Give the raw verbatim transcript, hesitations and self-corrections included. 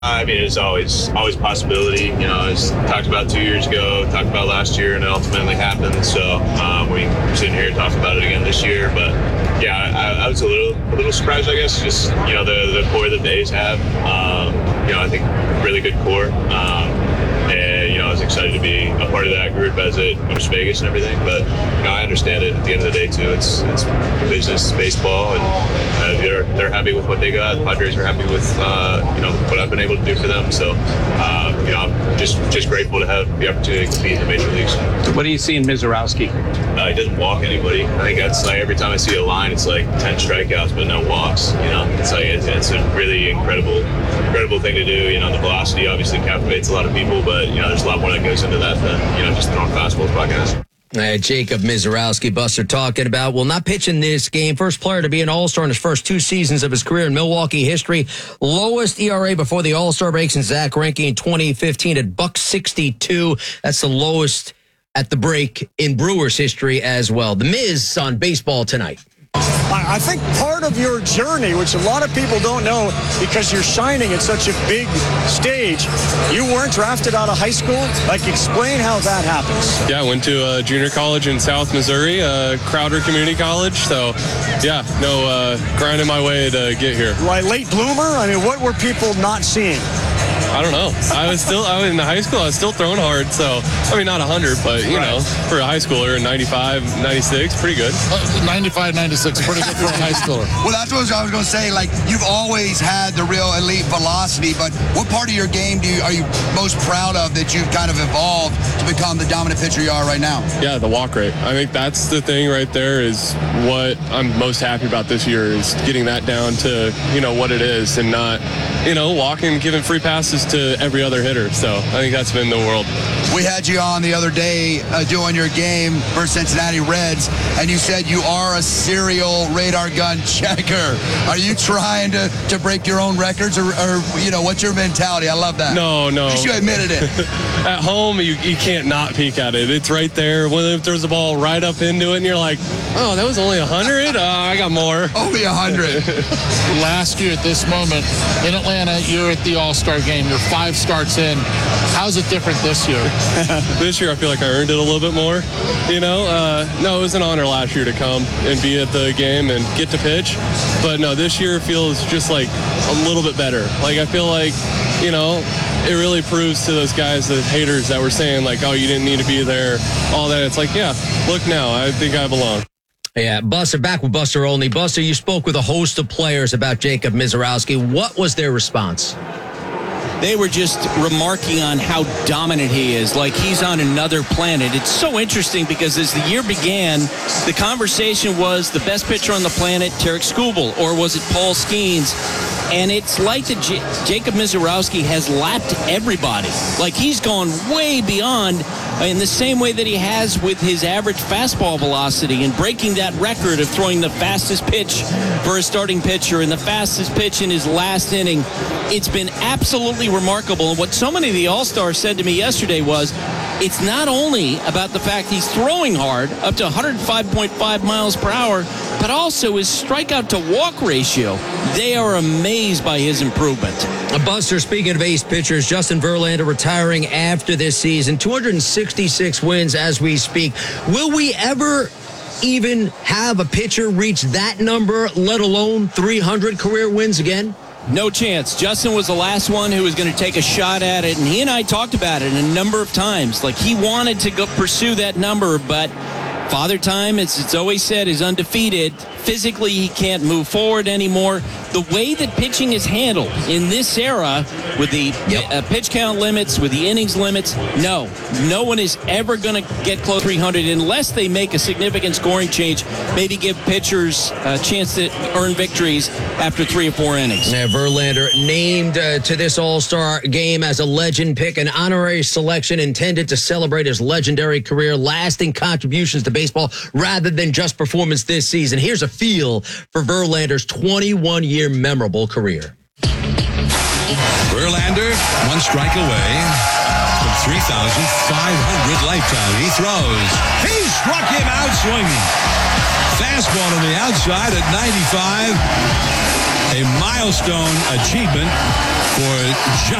I mean, it's always always a possibility. You know, as talked about two years ago, talked about last year, and it ultimately happened. So um, we we're sitting here talking about it again this year. But yeah, I, I was a little a little surprised, I guess. Just you know, the the core that the A's have. Um, you know, I think really good core. Um, and you know, I was excited to be a part of that group as it moves to Vegas and everything. But you know, I understand it. At the end of the day, too, it's it's business, baseball, and uh, they're they're happy with what they got. The Padres are happy with uh, you know what I've been able to do for them. So uh, you know, I'm just just grateful to have the opportunity to compete in the major leagues. What do you see in Misiorowski? Uh, he doesn't walk anybody. I think that's like every time I see a line, it's like ten strikeouts but no walks. You know, it's like it's, it's a really incredible, incredible thing to do. You know, the velocity obviously captivates a lot of people, but you know, there's a lot more that goes into that than you know just throwing fastballs podcast. Uh, Jacob Misiorowski, Buster talking about, will not pitch in this game. First player to be an All-Star in his first two seasons of his career in Milwaukee history. Lowest E R A before the All-Star breaks in Zach Greinke in twenty fifteen at buck sixty-two. That's the lowest at the break in Brewers history as well. The Miz on Baseball Tonight. I think part of your journey, which a lot of people don't know because you're shining at such a big stage, you weren't drafted out of high school. Like, explain how that happens. Yeah, I went to uh, junior college in South Missouri, uh, Crowder Community College. So, yeah, no, uh, grinding my way to get here. Like late bloomer? I mean, what were people not seeing? I don't know. I was still, I was in high school, I was still throwing hard. So, I mean, not one hundred, but, you right. know, for a high schooler, ninety-five, ninety-six, pretty good. Uh, ninety-five, ninety-six, pretty good for a high schooler. Well, that's what I was going to say. Like, you've always had the real elite velocity, but what part of your game do you, are you most proud of that you've kind of evolved to become the dominant pitcher you are right now? Yeah, the walk rate. I think that's the thing right there is what I'm most happy about this year is getting that down to, you know, what it is and not, you know, walking, giving free passes to every other hitter. So I think that's been the world. We had you on the other day uh, doing your game for Cincinnati Reds, and you said you are a serial radar gun checker. Are you trying to, to break your own records, or, or, you know, what's your mentality? I love that. No, no. At least you admitted it. At home, you, you can't not peek at it. It's right there. When it throws the ball right up into it, and you're like, oh, that was only one hundred? Uh, I got more. Only one hundred. Last year at this moment, in Atlanta, you're at the All-Star game. You're five starts in. How's it different this year? This year, I feel like I earned it a little bit more. You know, uh, no, it was an honor last year to come and be at the game and get to pitch. But no, this year feels just like a little bit better. Like, I feel like, you know, it really proves to those guys, the haters that were saying, like, oh, you didn't need to be there, all that. It's like, yeah, look now, I think I belong. Yeah, Buster, back with Buster Olney. Buster, you spoke with a host of players about Jacob Misiorowski. What was their response? They were just remarking on how dominant he is, like he's on another planet. It's so interesting because as the year began, the conversation was the best pitcher on the planet, Tarik Skubal, or was it Paul Skeens? And it's like that J- Jacob Misiorowski has lapped everybody. Like he's gone way beyond in the same way that he has with his average fastball velocity and breaking that record of throwing the fastest pitch for a starting pitcher and the fastest pitch in his last inning. It's been absolutely remarkable. And what so many of the All-Stars said to me yesterday was, it's not only about the fact he's throwing hard, up to one hundred five point five miles per hour, but also his strikeout to walk ratio. They are amazed by his improvement. Buster, speaking of ace pitchers, Justin Verlander retiring after this season. two hundred sixty-six wins as we speak. Will we ever even have a pitcher reach that number, let alone three hundred career wins again? No chance. Justin was the last one who was going to take a shot at it, and he and I talked about it a number of times. Like, he wanted to go pursue that number, but Father Time, as it's always said, is undefeated. Physically, he can't move forward anymore. The way that pitching is handled in this era with the yep. uh, pitch count limits, with the innings limits, no. No one is ever going to get close to three hundred unless they make a significant scoring change, maybe give pitchers a chance to earn victories after three or four innings. Yeah, Verlander named uh, to this All-Star game as a legend pick, an honorary selection intended to celebrate his legendary career, lasting contributions to baseball rather than just performance this season. Here's a feel for Verlander's twenty-one-year memorable career. Verlander, one strike away from three thousand five hundred lifetime. He throws. He struck him out swinging. Fastball on the outside at ninety-five. a milestone achievement for